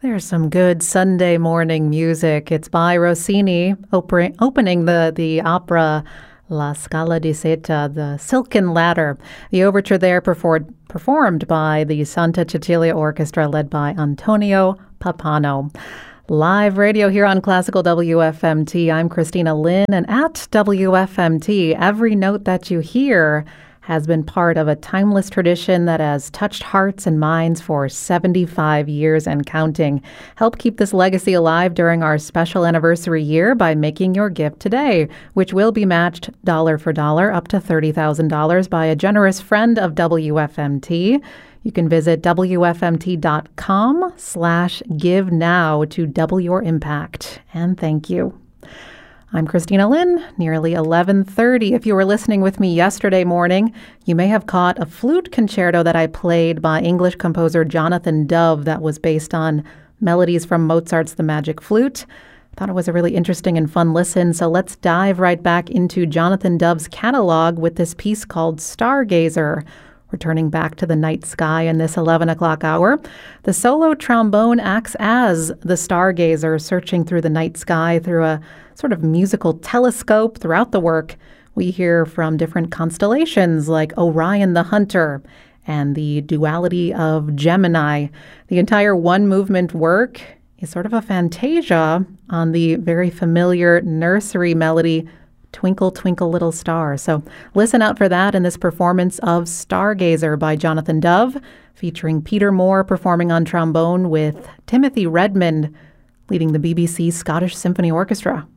There's some good Sunday morning music. It's by Rossini, opening the opera La Scala di Seta, the Silken Ladder. The overture there performed by the Santa Cecilia Orchestra, led by Antonio Pappano. Live radio here on Classical WFMT. I'm Christina Lynn, and at WFMT, every note that you hear has been part of a timeless tradition that has touched hearts and minds for 75 years and counting. Help keep this legacy alive during our special anniversary year by making your gift today, which will be matched dollar for dollar up to $30,000 by a generous friend of WFMT. You can visit WFMT.com/give now to double your impact. And thank you. I'm Christina Lynn, nearly 11:30. If you were listening with me yesterday morning, you may have caught a flute concerto that I played by English composer Jonathan Dove that was based on melodies from Mozart's The Magic Flute. I thought it was a really interesting and fun listen, so let's dive right back into Jonathan Dove's catalog with this piece called Stargazer. Returning back to the night sky in this 11 o'clock hour, the solo trombone acts as the stargazer, searching through the night sky through a sort of musical telescope. Throughout the work, we hear from different constellations like Orion the Hunter and the duality of Gemini. The entire one-movement work is sort of a fantasia on the very familiar nursery melody Twinkle, Twinkle, Little Star. So listen out for that in this performance of Stargazer by Jonathan Dove, featuring Peter Moore performing on trombone with Timothy Redmond leading the BBC Scottish Symphony Orchestra.